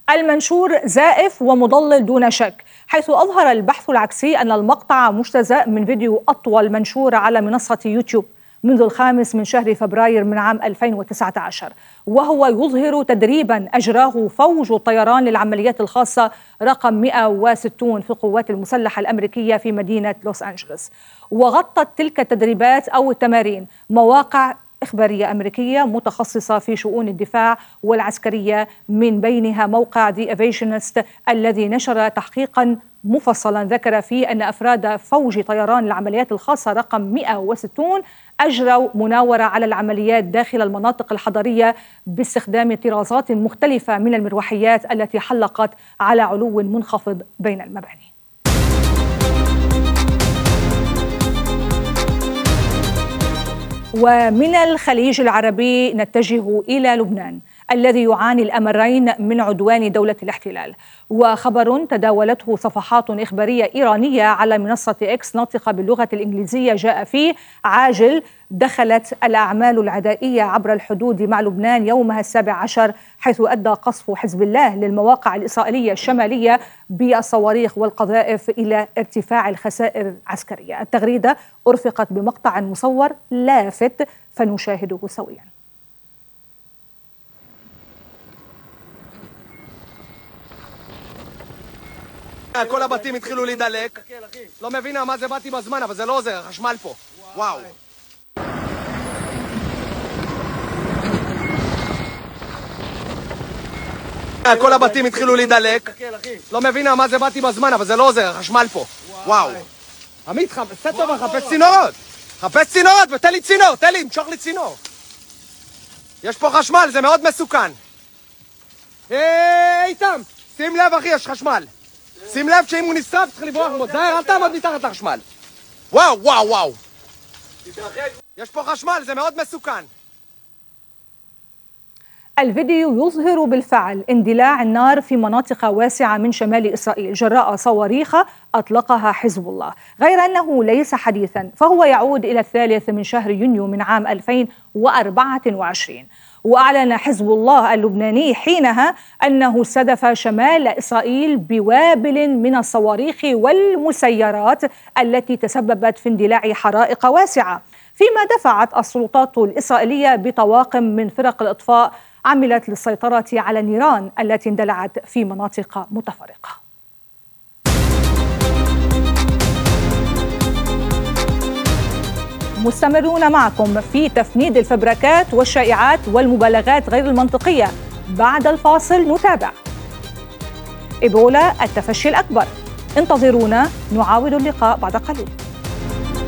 المنشور زائف ومضلل دون شك، حيث أظهر البحث العكسي أن المقطع مجتزأ من فيديو أطول منشور على منصة يوتيوب منذ 5 من شهر فبراير من عام 2019، وهو يظهر تدريبا أجراه فوج الطيران للعمليات الخاصة رقم 160 في القوات المسلحة الأمريكية في مدينة لوس أنجلوس. وغطت تلك التدريبات أو التمارين مواقع إخبارية أمريكية متخصصة في شؤون الدفاع والعسكرية، من بينها موقع The Aviationist الذي نشر تحقيقا مفصلا ذكر فيه أن أفراد فوج طيران العمليات الخاصة رقم 160 أجروا مناورة على العمليات داخل المناطق الحضرية باستخدام طرازات مختلفة من المروحيات التي حلقت على علو منخفض بين المباني. ومن الخليج العربي نتجه إلى لبنان الذي يعاني الأمرين من عدوان دولة الاحتلال. وخبر تداولته صفحات إخبارية إيرانية على منصة إكس ناطقة باللغة الإنجليزية جاء فيه: عاجل، دخلت الأعمال العدائية عبر الحدود مع لبنان يومها 17، حيث أدى قصف حزب الله للمواقع الإسرائيلية الشمالية بالصواريخ والقذائف إلى ارتفاع الخسائر العسكرية. التغريدة أرفقت بمقطع مصور لافت فنشاهده سويا. כל הבתים התחילו להידלק. לא מבינה מה זה, באתי בזמן, אבל זה לא עוזר, החשמל פה. וואו. כל הבתים התחילו להידלק. לא מבינה מה זה, באתי בזמן, אבל זה לא עוזר, החשמל פה. וואו. עמית, עשה טובה, חפש צינורות. חפש צינורות ותן לי צינור, תן לי, משוך לי צינור. יש פה חשמל, זה מאוד מסוכן. איתם, שים לב אחי, יש חשמל. שים לב שאם הוא נשרף צריך לברוח מאוד, זהר, אל תעמוד מתחת לחשמל. וואו, וואו, וואו. יש פה חשמל, זה מאוד מסוכן. الفيديو يظهر بالفعل اندلاع النار في مناطق واسعة من شمال إسرائيل جراء صواريخ أطلقها حزب الله، غير أنه ليس حديثا، فهو يعود إلى 3 من شهر يونيو من عام 2024. وأعلن حزب الله اللبناني حينها أنه استهدف شمال إسرائيل بوابل من الصواريخ والمسيرات التي تسببت في اندلاع حرائق واسعة، فيما دفعت السلطات الإسرائيلية بطواقم من فرق الإطفاء عملت للسيطرة على النيران التي اندلعت في مناطق متفرقة. مستمرون معكم في تفنيد الفبركات والشائعات والمبالغات غير المنطقية. بعد الفاصل نتابع إيبولا التفشي الأكبر. انتظرونا، نعاود اللقاء بعد قليل.